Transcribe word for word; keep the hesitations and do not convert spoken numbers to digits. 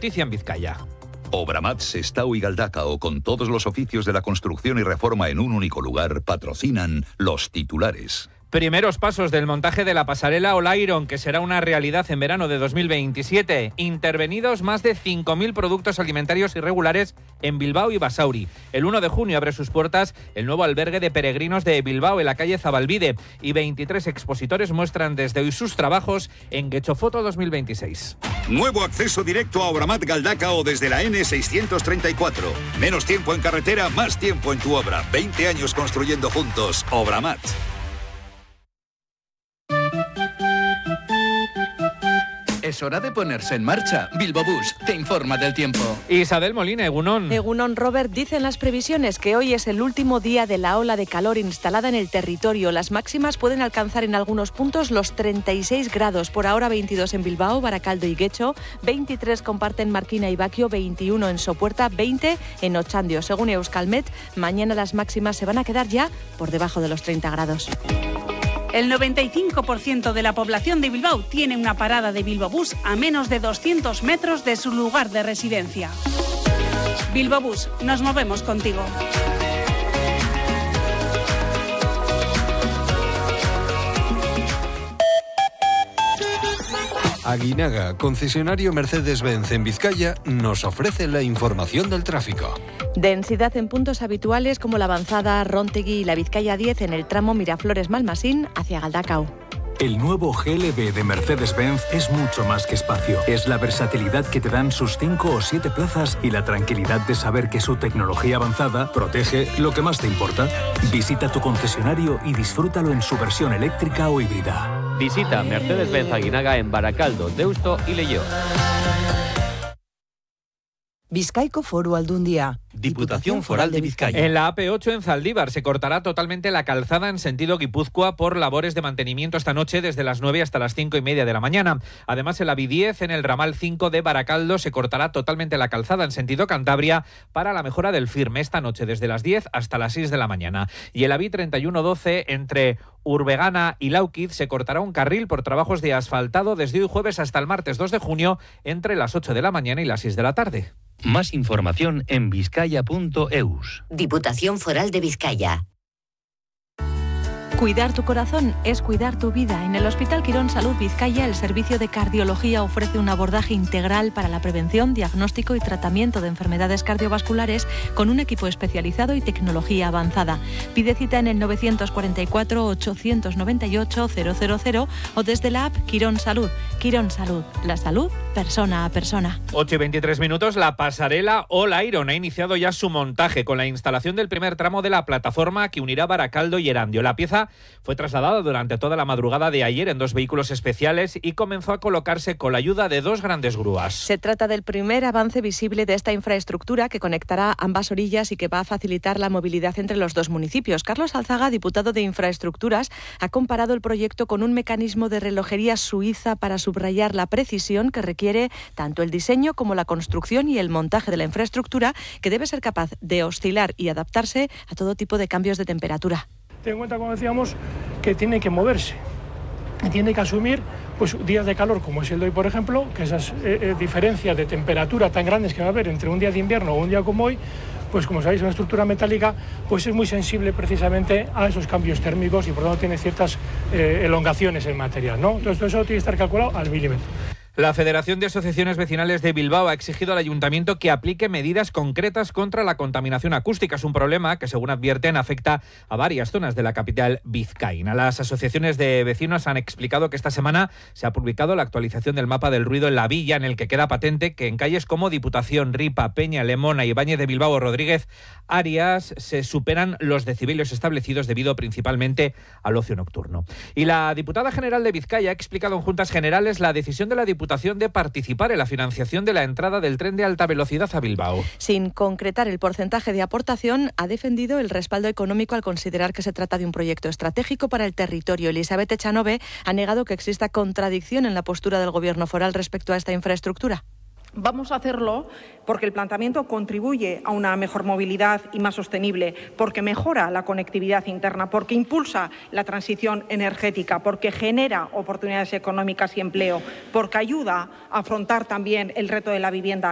noticia en Vizcaya. Obramat, Sestao y Galdacao, con todos los oficios de la construcción y reforma en un único lugar, patrocinan los titulares. Primeros pasos del montaje de la pasarela Olairon, que será una realidad en verano de dos mil veintisiete. Intervenidos más de cinco mil productos alimentarios irregulares en Bilbao y Basauri. El uno de junio abre sus puertas el nuevo albergue de peregrinos de Bilbao en la calle Zabalbide y veintitrés expositores muestran desde hoy sus trabajos en Getxofoto dos mil veintiséis. Nuevo acceso directo a Obramat Galdacao desde la ene seiscientos treinta y cuatro. Menos tiempo en carretera, más tiempo en tu obra. veinte años construyendo juntos. Obramat. Es hora de ponerse en marcha. Bilbobús te informa del tiempo. Isabel Molina, Egunon. Egunon, Robert, dicen las previsiones que hoy es el último día de la ola de calor instalada en el territorio. Las máximas pueden alcanzar en algunos puntos los treinta y seis grados. Por ahora veintidós en Bilbao, Baracaldo y Getxo, veintitrés comparten Marquina y Baquio, veintiuno en Sopuerta, veinte en Otxandio. Según Euskalmet, mañana las máximas se van a quedar ya por debajo de los treinta grados. El noventa y cinco por ciento de la población de Bilbao tiene una parada de Bilbobús a menos de doscientos metros de su lugar de residencia. Bilbobús, nos movemos contigo. Aguinaga, concesionario Mercedes-Benz en Vizcaya, nos ofrece la información del tráfico. Densidad en puntos habituales como la avanzada Rontegui y la Vizcaya diez en el tramo Miraflores-Malmasín hacia Galdacao. El nuevo G L B de Mercedes-Benz es mucho más que espacio. Es la versatilidad que te dan sus cinco o siete plazas y la tranquilidad de saber que su tecnología avanzada protege lo que más te importa. Visita tu concesionario y disfrútalo en su versión eléctrica o híbrida. Visita Mercedes-Benz Aguinaga en Baracaldo, Deusto y Leioa. Bizkaiko Foru Aldundia. Diputación Foral de Vizcaya. En la A P ocho en Zaldívar se cortará totalmente la calzada en sentido Guipúzcoa por labores de mantenimiento esta noche desde las nueve hasta las cinco y media de la mañana. Además, en la B diez en el ramal cinco de Baracaldo se cortará totalmente la calzada en sentido Cantabria para la mejora del firme esta noche desde las diez hasta las seis de la mañana. Y en la B treinta y uno doce entre Urbegana y Lauquiz se cortará un carril por trabajos de asfaltado desde hoy jueves hasta el martes dos de junio entre las ocho de la mañana y las seis de la tarde. Más información en vizcaya punto eus. Diputación Foral de Vizcaya. Cuidar tu corazón es cuidar tu vida. En el Hospital Quirón Salud Vizcaya, el servicio de cardiología ofrece un abordaje integral para la prevención, diagnóstico y tratamiento de enfermedades cardiovasculares con un equipo especializado y tecnología avanzada. Pide cita en el novecientos cuarenta y cuatro, ochocientos noventa y ocho, cero cero cero o desde la app Quirón Salud. Quirón Salud, la salud persona a persona. ocho y veintitrés minutos, la pasarela Olairon ha iniciado ya su montaje con la instalación del primer tramo de la plataforma que unirá Baracaldo y Erandio. La pieza fue trasladada durante toda la madrugada de ayer en dos vehículos especiales y comenzó a colocarse con la ayuda de dos grandes grúas. Se trata del primer avance visible de esta infraestructura que conectará ambas orillas y que va a facilitar la movilidad entre los dos municipios. Carlos Alzaga, diputado de Infraestructuras, ha comparado el proyecto con un mecanismo de relojería suiza para subrayar la precisión que requiere tanto el diseño como la construcción y el montaje de la infraestructura, que debe ser capaz de oscilar y adaptarse a todo tipo de cambios de temperatura. Ten en cuenta, como decíamos, que tiene que moverse, tiene que asumir pues, días de calor como es el de hoy, por ejemplo, que esas eh, eh, diferencias de temperatura tan grandes que va a haber entre un día de invierno o un día como hoy, pues como sabéis, una estructura metálica pues es muy sensible precisamente a esos cambios térmicos y por lo tanto tiene ciertas eh, elongaciones en material, ¿no? Entonces todo eso tiene que estar calculado al milímetro. La Federación de Asociaciones Vecinales de Bilbao ha exigido al Ayuntamiento que aplique medidas concretas contra la contaminación acústica. Es un problema que, según advierten, afecta a varias zonas de la capital vizcaína. Las asociaciones de vecinos han explicado que esta semana se ha publicado la actualización del mapa del ruido en la villa, en el que queda patente que en calles como Diputación, Ripa, Peña, Lemona, Ibáñez de Bilbao, Rodríguez, Arias, se superan los decibelios establecidos debido principalmente al ocio nocturno. Y la diputada general de Vizcaya ha explicado en Juntas Generales la decisión de la Diputación de participar en la financiación de la entrada del tren de alta velocidad a Bilbao. Sin concretar el porcentaje de aportación, ha defendido el respaldo económico al considerar que se trata de un proyecto estratégico para el territorio. Elizabeth Echanove ha negado que exista contradicción en la postura del Gobierno foral respecto a esta infraestructura. Vamos a hacerlo porque el planteamiento contribuye a una mejor movilidad y más sostenible, porque mejora la conectividad interna, porque impulsa la transición energética, porque genera oportunidades económicas y empleo, porque ayuda a afrontar también el reto de la vivienda.